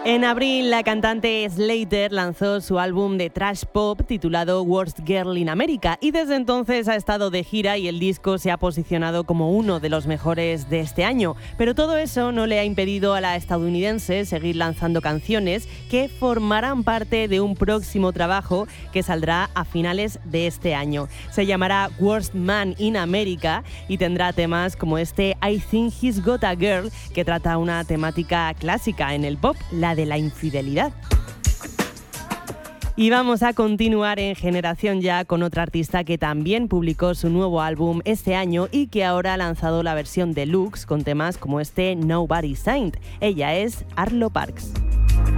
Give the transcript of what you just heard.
En abril, la cantante Slater lanzó su álbum de thrash pop titulado Worst Girl in America y desde entonces ha estado de gira y el disco se ha posicionado como uno de los mejores de este año. Pero todo eso no le ha impedido a la estadounidense seguir lanzando canciones que formarán parte de un próximo trabajo que saldrá a finales de este año. Se llamará Worst Man in America y tendrá temas como este I Think He's Got a Girl, que trata una temática clásica en el pop, la de la infidelidad. Y vamos a continuar en Generación Ya con otra artista que también publicó su nuevo álbum este año y que ahora ha lanzado la versión deluxe con temas como este Nobody's Saint. Ella es Arlo Parks.